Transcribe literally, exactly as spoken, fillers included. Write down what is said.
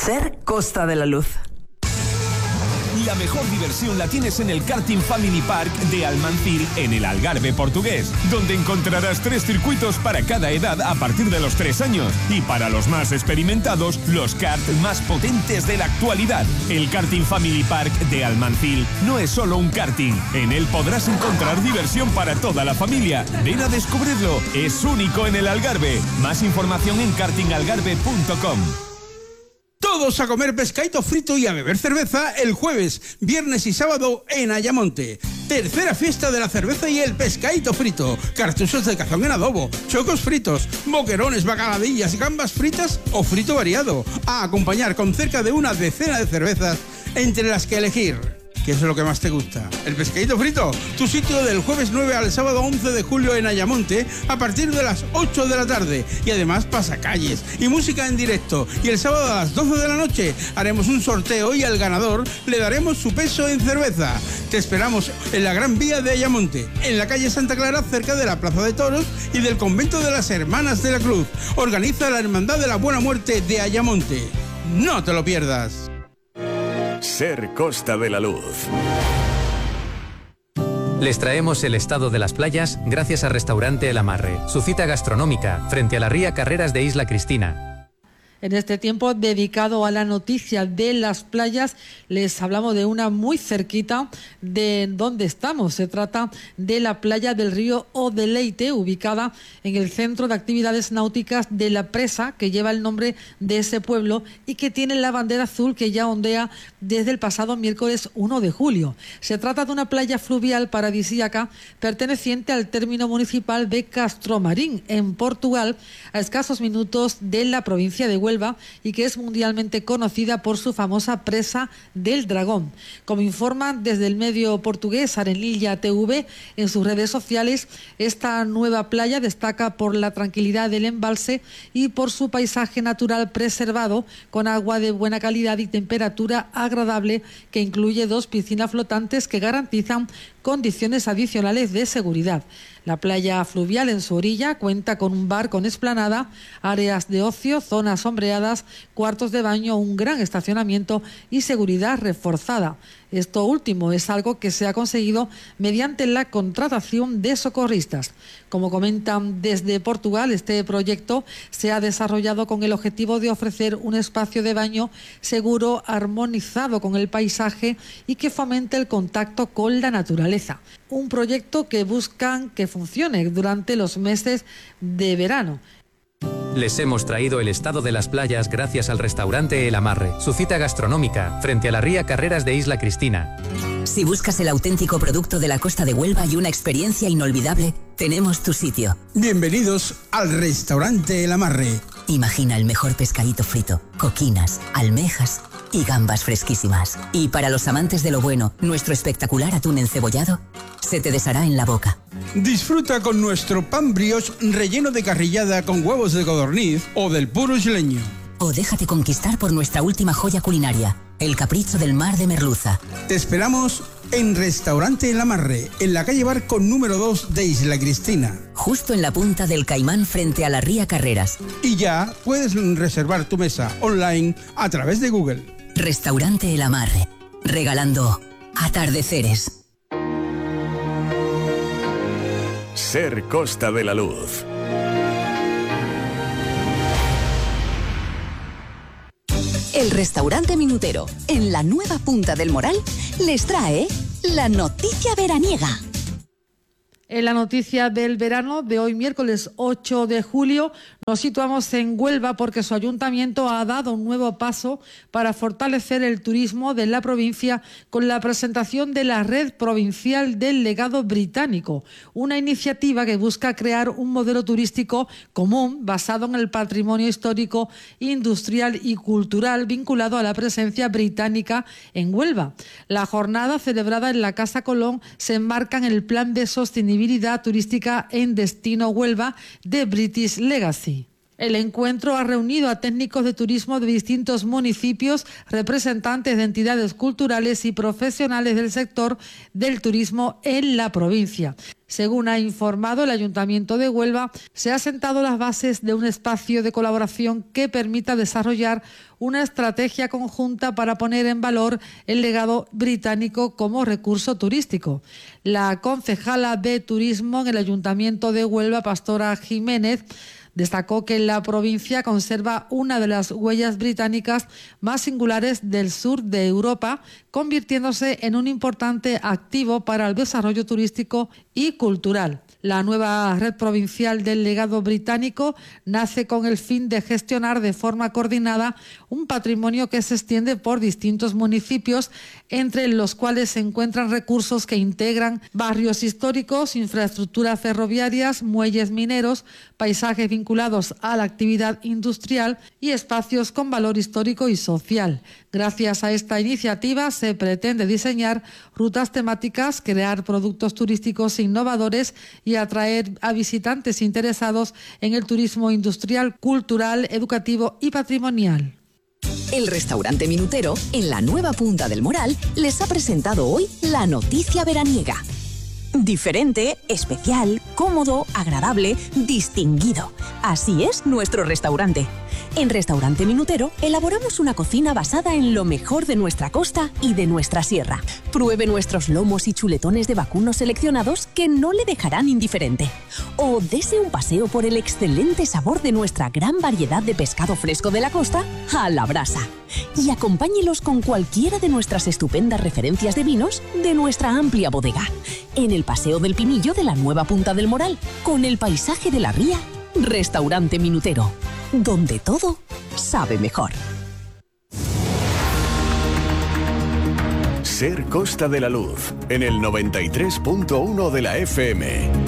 Ser Costa de la Luz. La mejor diversión la tienes en el Karting Family Park de Almancil, en el Algarve portugués, donde encontrarás tres circuitos para cada edad a partir de los tres años y para los más experimentados, los karts más potentes de la actualidad. El Karting Family Park de Almancil no es solo un karting, en él podrás encontrar diversión para toda la familia. Ven a descubrirlo, es único en el Algarve. Más información en karting algarve punto com. Todos a comer pescadito frito y a beber cerveza el jueves, viernes y sábado en Ayamonte. Tercera fiesta de la cerveza y el pescadito frito. Cartuchos de cazón en adobo, chocos fritos, boquerones, bacaladillas, gambas fritas o frito variado. A acompañar con cerca de una decena de cervezas entre las que elegir. ¿Qué es lo que más te gusta? ¿El pescadito frito? Tu sitio del jueves nueve al sábado once de julio en Ayamonte a partir de las ocho de la tarde. Y además pasacalles y música en directo. Y el sábado a las doce de la noche haremos un sorteo y al ganador le daremos su peso en cerveza. Te esperamos en la Gran Vía de Ayamonte, en la calle Santa Clara, cerca de la Plaza de Toros y del Convento de las Hermanas de la Cruz. Organiza la Hermandad de la Buena Muerte de Ayamonte. No te lo pierdas. Ser Costa de la Luz. Les traemos el estado de las playas gracias a Restaurante El Amarre, su cita gastronómica frente a la ría Carreras de Isla Cristina. En este tiempo dedicado a la noticia de las playas, les hablamos de una muy cerquita de donde estamos. Se trata de la playa del río Odeleite, ubicada en el centro de actividades náuticas de La Presa, que lleva el nombre de ese pueblo y que tiene la bandera azul que ya ondea desde el pasado miércoles uno de julio. Se trata de una playa fluvial paradisíaca perteneciente al término municipal de Castromarín, en Portugal, a escasos minutos de la provincia de Huelva, y que es mundialmente conocida por su famosa presa del Dragón. Como informa desde el medio portugués Arenilla T V en sus redes sociales, esta nueva playa destaca por la tranquilidad del embalse y por su paisaje natural preservado, con agua de buena calidad y temperatura agradable, que incluye dos piscinas flotantes que garantizan condiciones adicionales de seguridad. La playa fluvial en su orilla cuenta con un bar con explanada, áreas de ocio, zonas sombreadas, cuartos de baño, un gran estacionamiento y seguridad reforzada. Esto último es algo que se ha conseguido mediante la contratación de socorristas. Como comentan desde Portugal, este proyecto se ha desarrollado con el objetivo de ofrecer un espacio de baño seguro, armonizado con el paisaje y que fomente el contacto con la naturaleza. Un proyecto que buscan que funcione durante los meses de verano. Les hemos traído el estado de las playas gracias al Restaurante El Amarre, su cita gastronómica frente a la ría Carreras de Isla Cristina. Si buscas el auténtico producto de la costa de Huelva y una experiencia inolvidable, tenemos tu sitio. Bienvenidos al Restaurante El Amarre. Imagina el mejor pescadito frito, coquinas, almejas y gambas fresquísimas. Y para los amantes de lo bueno, nuestro espectacular atún encebollado se te deshará en la boca. Disfruta con nuestro pan brioche relleno de carrillada con huevos de codorniz o del puro isleño. O déjate conquistar por nuestra última joya culinaria, el capricho del mar de merluza. Te esperamos en Restaurante El Amarre, en la calle Barco número dos de Isla Cristina. Justo en la punta del Caimán frente a la ría Carreras. Y ya puedes reservar tu mesa online a través de Google. Restaurante El Amarre, regalando atardeceres. Ser Costa de la Luz. El Restaurante Minutero, en la nueva Punta del Moral, les trae la noticia veraniega. En la noticia del verano de hoy, miércoles ocho de julio, nos situamos en Huelva porque su ayuntamiento ha dado un nuevo paso para fortalecer el turismo de la provincia con la presentación de la Red Provincial del Legado Británico, una iniciativa que busca crear un modelo turístico común basado en el patrimonio histórico, industrial y cultural vinculado a la presencia británica en Huelva. La jornada, celebrada en la Casa Colón, se enmarca en el Plan de Sostenibilidad turística en destino Huelva de British Legacy. El encuentro ha reunido a técnicos de turismo de distintos municipios, representantes de entidades culturales y profesionales del sector del turismo en la provincia. Según ha informado el Ayuntamiento de Huelva, se han sentado las bases de un espacio de colaboración que permita desarrollar una estrategia conjunta para poner en valor el legado británico como recurso turístico. La concejala de Turismo en el Ayuntamiento de Huelva, Pastora Jiménez, destacó que la provincia conserva una de las huellas británicas más singulares del sur de Europa, convirtiéndose en un importante activo para el desarrollo turístico y cultural. La nueva red provincial del legado británico nace con el fin de gestionar de forma coordinada un patrimonio que se extiende por distintos municipios, entre los cuales se encuentran recursos que integran barrios históricos, infraestructuras ferroviarias, muelles mineros, paisajes vinculados a la actividad industrial y espacios con valor histórico y social. Gracias a esta iniciativa se pretende diseñar rutas temáticas, crear productos turísticos innovadores y atraer a visitantes interesados en el turismo industrial, cultural, educativo y patrimonial. El restaurante Minutero, en la nueva Punta del Moral, les ha presentado hoy la noticia veraniega. Diferente, especial, cómodo, agradable, distinguido. Así es nuestro restaurante. En Restaurante Minutero elaboramos una cocina basada en lo mejor de nuestra costa y de nuestra sierra. Pruebe nuestros lomos y chuletones de vacuno seleccionados que no le dejarán indiferente. O dese un paseo por el excelente sabor de nuestra gran variedad de pescado fresco de la costa a la brasa. Y acompáñelos con cualquiera de nuestras estupendas referencias de vinos de nuestra amplia bodega. En el Paseo del Pinillo de la nueva Punta del Moral, con el paisaje de la ría, Restaurante Minutero, donde todo sabe mejor. Ser Costa de la Luz, en el noventa y tres punto uno de la F M.